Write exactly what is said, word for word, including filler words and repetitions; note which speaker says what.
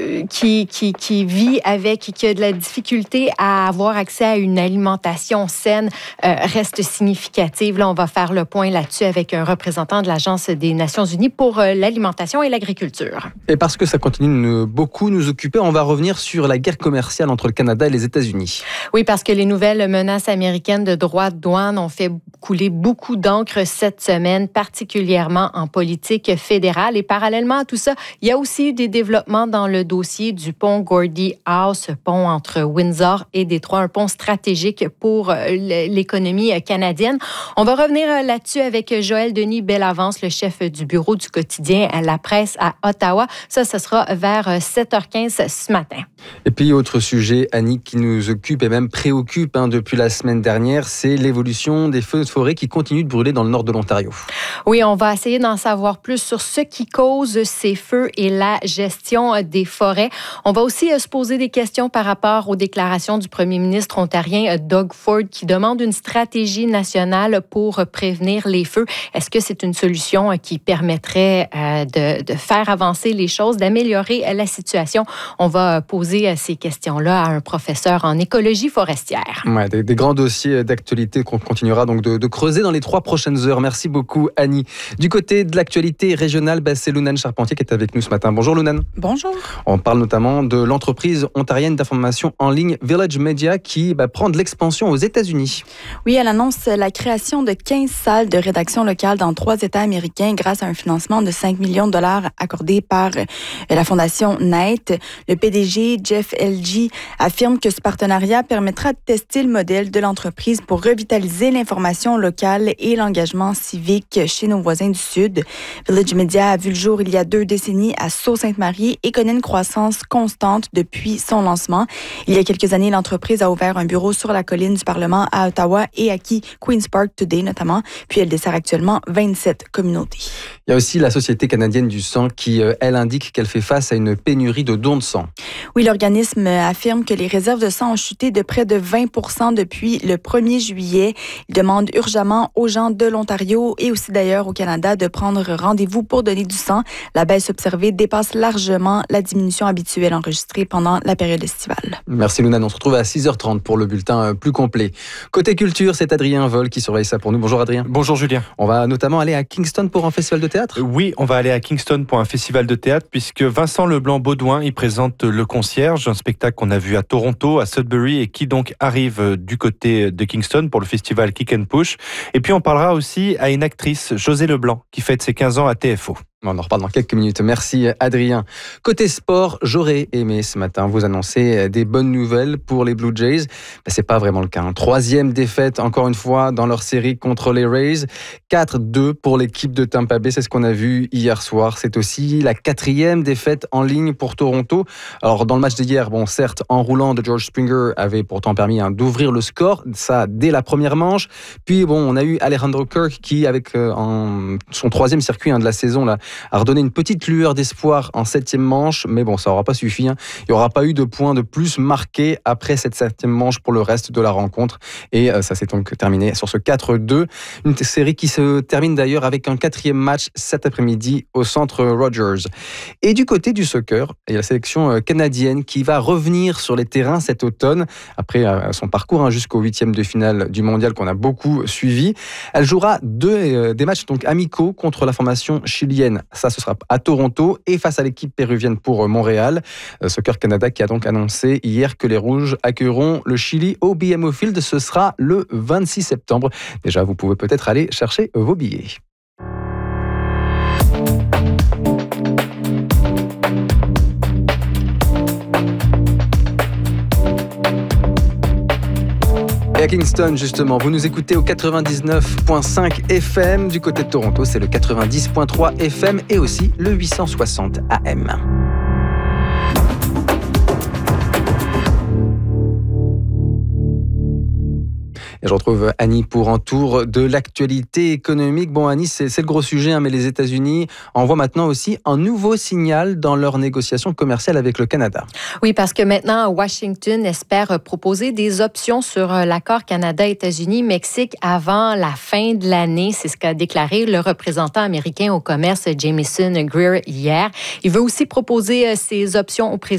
Speaker 1: euh, qui, qui, qui vit avec, qui a de la difficulté à avoir accès à une alimentation saine euh, reste significative. Là, on va faire le point là-dessus avec un représentant de l'Agence des Nations Unies pour euh, l'alimentation et l'agriculture.
Speaker 2: Et parce que ça continue de beaucoup nous occuper, on va revenir sur la guerre commerciale entre le Canada et les États-Unis.
Speaker 1: Oui, parce que les nouvelles menaces américaines de droits de douane ont fait couler beaucoup d'encre cette semaine, particulièrement en politique fédérale. Et parallèlement à tout ça, il y a aussi eu des développements dans le dossier du pont Gordie Howe, pont entre Windsor et Détroit, un pont stratégique pour l'économie canadienne. On va revenir là-dessus avec Joël Denis Bellavance, le chef du bureau du quotidien La Presse à Ottawa. Ça, ce sera vers sept heures quinze ce matin.
Speaker 2: Et puis, autre sujet, Annie, qui nous occupe et même préoccupe hein, depuis la semaine dernière, c'est l'évolution des feux de forêt qui continuent de brûler dans le nord de l'Ontario.
Speaker 1: Oui, on va essayer d'en savoir plus sur ce qui cause ces feux et la gestion des forêts. On va aussi se poser des questions par rapport aux déclarations du premier ministre ontarien Doug Ford qui demande une stratégie nationale pour prévenir les feux. Est-ce que c'est une solution qui permettrait de, de faire avancer les choses, d'améliorer la situation? On va poser ces questions-là à un professeur en écologie forestière.
Speaker 2: Ouais, des, des grands dossiers d'actualité qu'on continuera donc de, de creuser dans les trois prochaines heures. Merci beaucoup, Annie. Du côté de l'actualité régionale, bah, c'est Lounane Charpentier qui est avec nous ce matin. Bonjour Lounane.
Speaker 3: Bonjour.
Speaker 2: On parle notamment de l'entreprise ontarienne d'information en ligne Village Media qui bah, prend de l'expansion aux États-Unis.
Speaker 3: Oui, elle annonce la création de quinze salles de rédaction locale dans trois États américains grâce à un financement de cinq millions de dollars accordé par la Fondation Knight. Le P D G, Jeff L G, affirme que ce partenariat permettra de tester le modèle de l'entreprise pour revitaliser l'information locale et l'engagement civique chez nos voisins du Sud. Village Media a vu le jour il y a deux décennies à Sault-Sainte-Marie et connaît une croissance constante depuis son lancement. Il y a quelques années, l'entreprise a ouvert un bureau sur la colline du Parlement à Ottawa et acquis Queen's Park Today notamment, puis elle dessert actuellement vingt-sept communautés.
Speaker 2: Il y a aussi la Société canadienne du sang qui, elle, indique qu'elle fait face à une pénurie de dons de sang.
Speaker 3: Oui, l'organisme affirme que les réserves de sang ont chuté de près de vingt pour cent depuis le premier juillet. Il demande urgemment aux gens de l'Ontario et aussi d'ailleurs au Canada de prendre rendez-vous pour donner du sang. La baisse observée dépasse largement la diminution habituelle enregistrée pendant la période estivale.
Speaker 2: Merci Lounane, on se retrouve à six heures trente pour le bulletin plus complet. Côté culture, c'est Adrien Vol qui surveille ça pour nous. Bonjour Adrien.
Speaker 4: Bonjour Julien.
Speaker 2: On va notamment aller à Kingston pour un festival de théâtre ?
Speaker 4: Oui, on va aller à Kingston pour un festival de théâtre puisque Vincent Leblanc-Baudouin y présente Le Concierge, un spectacle qu'on a vu à Toronto, à Sudbury et qui donc arrive du côté de Kingston pour le festival Kick and Push. Et puis on parlera aussi à une actrice, Josée Leblanc, qui fête ses quinze ans à T F O.
Speaker 2: On en reparle dans quelques minutes. Merci Adrien. Côté sport, j'aurais aimé ce matin vous annoncer des bonnes nouvelles pour les Blue Jays. Ben, c'est pas vraiment le cas. Troisième défaite encore une fois dans leur série contre les Rays. quatre deux pour l'équipe de Tampa Bay. C'est ce qu'on a vu hier soir. C'est aussi la quatrième défaite en ligne pour Toronto. Alors dans le match d'hier, bon certes, enroulant de George Springer avait pourtant permis hein, d'ouvrir le score. Ça dès la première manche. Puis bon, on a eu Alejandro Kirk qui avec euh, en, son troisième circuit hein, de la saison là, a redonné une petite lueur d'espoir en septième manche, mais bon, ça n'aura pas suffi. Hein. Il n'y aura pas eu de points de plus marqués après cette septième manche pour le reste de la rencontre. Et euh, ça s'est donc terminé sur ce quatre deux. Une série qui se termine d'ailleurs avec un quatrième match cet après-midi au centre Rogers. Et du côté du soccer, il y a la sélection canadienne qui va revenir sur les terrains cet automne, après euh, son parcours hein, jusqu'au huitième de finale du mondial qu'on a beaucoup suivi. Elle jouera deux, euh, des matchs donc, amicaux contre la formation chilienne. Ça, ce sera à Toronto et face à l'équipe péruvienne pour Montréal. Soccer Canada qui a donc annoncé hier que les Rouges accueilleront le Chili au B M O Field. Ce sera le vingt-six septembre. Déjà, vous pouvez peut-être aller chercher vos billets. Et à Kingston, justement, vous nous écoutez au quatre-vingt-dix-neuf virgule cinq F M. Du côté de Toronto, c'est le quatre-vingt-dix virgule trois F M et aussi le huit cent soixante A M. Et je retrouve Annie pour un tour de l'actualité économique. Bon, Annie, c'est, c'est le gros sujet, hein, mais les États-Unis envoient maintenant aussi un nouveau signal dans leurs négociations commerciales avec le Canada.
Speaker 1: Oui, parce que maintenant, Washington espère proposer des options sur l'accord Canada-États-Unis-Mexique avant la fin de l'année. C'est ce qu'a déclaré le représentant américain au commerce, Jamieson Greer, hier. Il veut aussi proposer ces options au président